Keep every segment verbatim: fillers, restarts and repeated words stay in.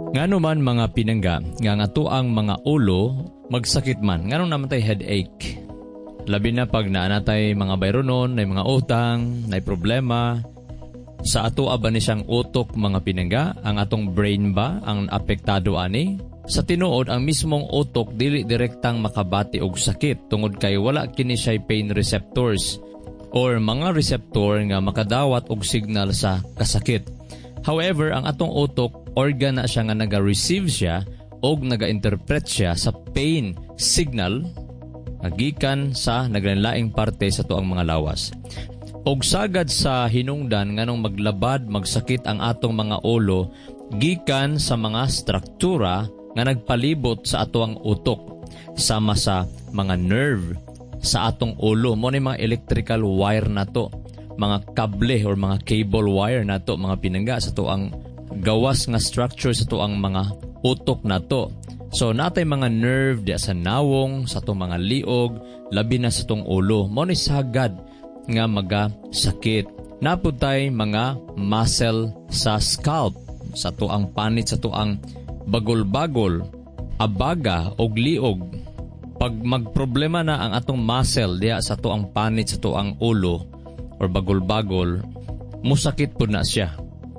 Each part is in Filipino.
Ngano man mga pinangga, nga nga to ang mga ulo, magsakit man. Ngano naman tayo headache? Labi na pag naanatay mga bayronon, na mga utang, na problema. Sa ato aba ni siyang utok mga pinangga, ang atong brain ba, ang apektado ani? Sa tinuod, ang mismong utok dili direktang makabati og sakit tungod kay wala kini siya pain receptors or mga receptor nga makadawat og signal sa kasakit. However, ang atong utok, organ na siya nga naga-receive siya o naga-interpret siya sa pain signal nagikan sa naglaing parte sa tuang mga lawas. Og sagad sa hinungdan nganong maglabad, magsakit ang atong mga ulo gikan sa mga struktura nga nagpalibot sa atong utok sama sa mga nerve sa atong ulo. Mo ni mga electrical wire na to, mga kable or mga cable wire na to mga pinangga sa to ang gawas nga structure sa to ang mga utok na to. So natay mga nerve di sa nawong, sa to mga liog, labi na sa tong ulo. Mo ni sagad nga maga sakit. Naputay mga muscle sa scalp, sa to ang panit, sa to ang bagol-bagol, abaga og liog. Pag magproblema na ang atong muscle diya sa to ang panit, sa to ang ulo or bagol-bagol, musakit po na siya.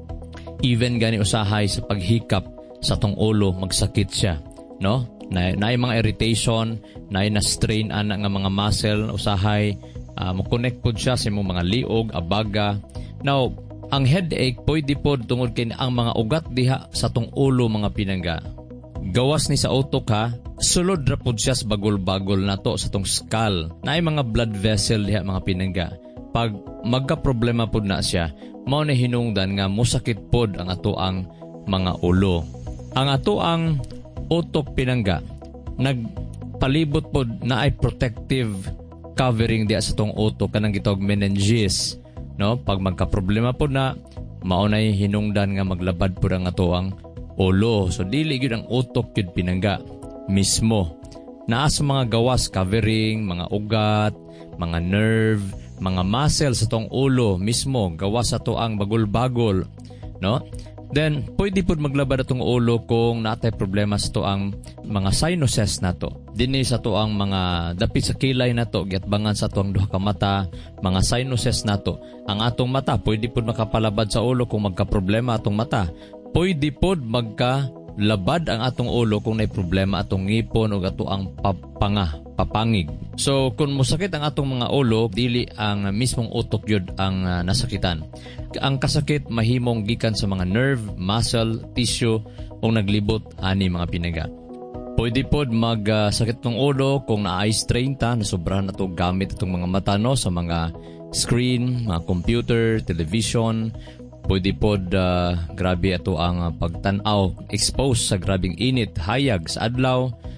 Even gani usahay sa paghikap sa tong ulo, magsakit siya, no? Na naay mga irritation, naay na strain ana nga mga muscle usahay, uh, mo connect pod siya sa imong mga liog, abaga. Now, ang headache pwede pod tungod kay ang mga ugat diha sa tong ulo mga pinangga. Gawas ni sa utok ha, sulod ra pod siya sa bagol-bagol na to sa tong skull. Naay mga blood vessel diha mga pinangga. Pag magka-problema pod na siya, mao na hinungdan nga musakit pod ang ato ang mga ulo. Ang ato ang utok pinangga, nagpalibot pod na ay protective covering diya sa tong utok kanang gitawag meninges. No, pag magka-problema pod na, mao nay hinungdan nga maglabad pod ang ato ang ulo. So dili gyud ang utok gyud pinangga mismo. Naa sa mga gawas covering, mga ugat, mga nerve, mga muscle sa tong ulo mismo, gawas sa to ang bagol-bagol, no? Then, pwede po maglabad atong ulo kung natay problema sa to ang mga sinuses na to. Dini sa to ang mga dapit sa kilay na to, giatbangan sa to ang duha ka mata, mga sinuses na to. Ang atong mata, pwede po makapalabad sa ulo kung magka-problema atong mata. Pwede po magka-labad ang atong ulo kung may problema atong ngipon o ato ang papanga, papangig. So, kung musakit ang atong mga ulo, dili ang mismong utok yun ang uh, nasakitan. Ang kasakit mahimong gikan sa mga nerve, muscle, tissue o naglibot ani mga pinangga. Pwede pod magsakit uh, ng ulo kung na-eye strain ta, na sobrahan na to gamit itong mga mata no, sa mga screen, mga computer, television. Pwede pod uh, grabe ato ang uh, pagtanaw, exposed sa grabing init, hayag sa adlaw.